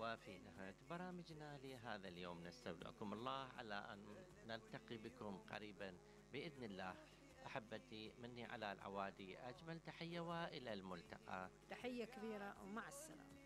وفي نهاية برامجنا لهذا اليوم نستودعكم الله على أن نلتقي بكم قريبا بإذن الله. أحبتي، مني على العوادي أجمل تحية وإلى الملتقى. تحية كبيرة ومع السلامة.